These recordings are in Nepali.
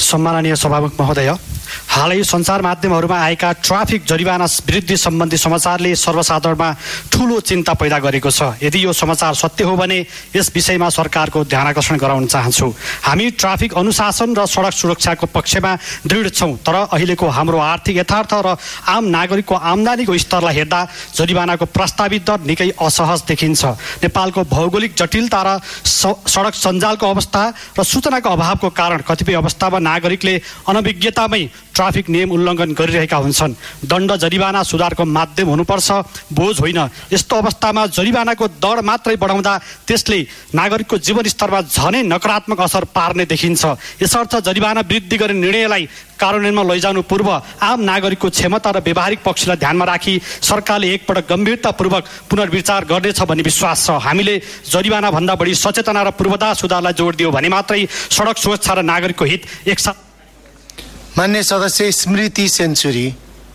सम्माननीय सभामुख महोदय, हालै सञ्चार माध्यमहरूमा आएका ट्राफिक जरिवाना वृद्धि सम्बन्धी समाचारले सर्वसाधारणमा ठूलो चिन्ता पैदा गरेको छ। यदि यो समाचार सत्य हो भने यस विषयमा सरकारको ध्यानाकर्षण गराउन चाहन्छु। हामी ट्राफिक अनुशासन र सडक सुरक्षाको पक्षमा दृढ छौँ, तर अहिलेको हाम्रो आर्थिक यथार्थ र आम नागरिकको आम्दानीको स्तरलाई हेर्दा जरिवानाको प्रस्तावित दर निकै असहज देखिन्छ। नेपालको भौगोलिक जटिलता र सडक सञ्जालको अवस्था र सूचनाको अभावको कारण कतिपय अवस्थामा नागरिकले अनभिज्ञतामै ट्राफिक नियम उल्लङ्घन गरिरहेका हुन्छन्। दण्ड जरिवाना सुधारको माध्यम हुनुपर्छ, बोझ होइन। यस्तो अवस्थामा जरिवानाको दर मात्रै बढाउँदा त्यसले नागरिकको जीवनस्तरमा झनै नकारात्मक असर पार्ने देखिन्छ। यसर्थ जरिवाना वृद्धि गर्ने निर्णयलाई कार्यान्वयनमा लैजानु पूर्व आम नागरिकको क्षमता र व्यावहारिक पक्षलाई ध्यानमा राखी सरकारले एकपटक गम्भीरतापूर्वक पुनर्विचार गर्नेछ भन्ने विश्वास छ। हामीले जरिवाना भन्दा बढी सचेतना र पूर्वाधार सुधारलाई जोड दियो भने मात्रै सडक सुरक्षा र नागरिकको हित एकसाथ। मान्य सदस्य स्मृति सेन्चुरी।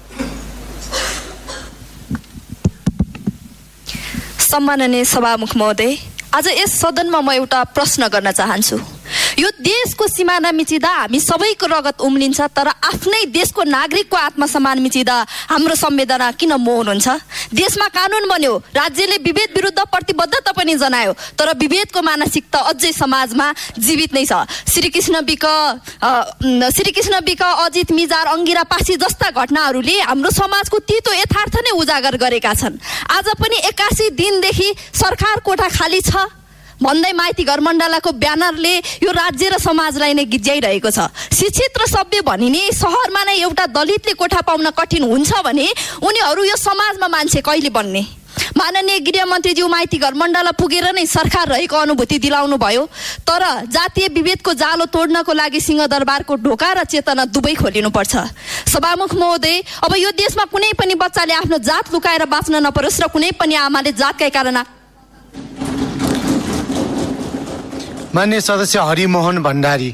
सम्माननीय सभामुख महोदय, आज यस सदनमा म एउटा प्रश्न गर्न चाहन्छु। यो देशको सिमाना मिचिँदा हामी सबैको रगत उम्लिन्छ, तर आफ्नै देशको नागरिकको आत्मसम्मान मिचिँदा हाम्रो संवेदना किन मौन हुन्छ? देशमा कानुन बन्यो, राज्यले विभेद विरुद्ध प्रतिबद्धता पनि जनायो, तर विभेदको मानसिकता अझै समाजमा जीवित नै छ। श्रीकृष्ण बिक, अजित मिजार, अंगिरा पासी जस्ता घटनाहरूले हाम्रो समाजको तितो यथार्थ नै उजागर गरेका छन्। आज पनि 81 दिनदेखि सरकार कोठा खाली छ भन्दै माइती घर मण्डलाको ब्यानरले यो राज्य र समाजलाई नै गिज्याइरहेको छ। शिक्षित र सभ्य भनिने सहरमा नै एउटा दलितले कोठा पाउन कठिन हुन्छ भने उनीहरू यो समाजमा मान्छे कहिले बन्ने? माननीय गृहमन्त्रीज्यू माइती घर मण्डला पुगेर नै सरकार रहेको अनुभूति दिलाउनु भयो, तर जातीय विभेदको जालो तोड्नको लागि सिंहदरबारको ढोका र चेतना दुवै खोलिनुपर्छ। सभामुख महोदय, अब यो देशमा कुनै पनि बच्चाले आफ्नो जात लुकाएर बाँच्न नपरोस् र कुनै पनि आमाले जातकै कारण। मान्य सदस्य हरिमोहन भण्डारी।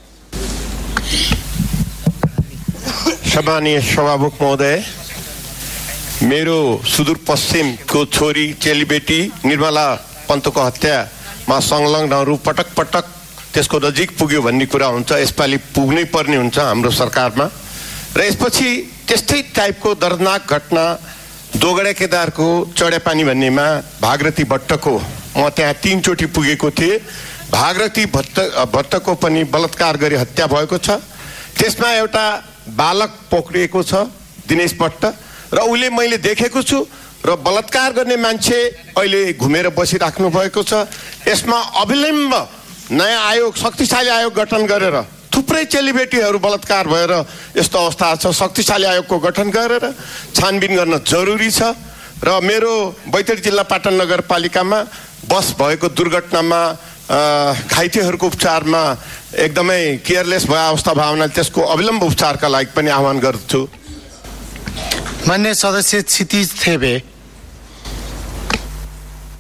सम्मानीय सभामुख महोदय, मेरो सुदूरपश्चिमको छोरी चेलीबेटी निर्मला पन्तको हत्यामा संलग्नहरू पटक पटक त्यसको नजिक पुग्यो भन्ने कुरा हुन्छ। यसपालि पुग्नै पर्ने हुन्छ हाम्रो सरकारमा। र यसपछि त्यस्तै टाइपको दर्दनाक घटना दोगडा केदारको चढेपानी भन्नेमा भागरथी भट्टको, म त्यहाँ 3 चोटि पुगेको थिएँ। भागरथी भट्टको पनि बलात्कार गरी हत्या भएको छ। त्यसमा एउटा बालक पक्रिएको छ, दिनेश भट्ट, र उसले मैले देखेको छु। र बलात्कार गर्ने मान्छे अहिले घुमेर बसिराख्नु भएको छ। यसमा अविलम्ब नयाँ आयोग, शक्तिशाली आयोग गठन गरेर, थुप्रै चेलीबेटीहरू बलात्कार भएर यस्तो अवस्था छ, शक्तिशाली आयोगको गठन गरेर छानबिन गर्न जरुरी छ। र मेरो बैतडी जिल्ला पाटन नगरपालिकामा बस भएको दुर्घटनामा घाइतेहरूको उपचारमा एकदमै केयरलेस भए अवस्था भावनाले त्यसको अविलम्ब उपचारका लागि पनि आह्वान गर्छु। मान्य सदस्य क्षितिज थेबे।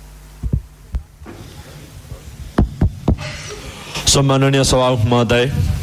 सम्माननीय सभामुख महोदय,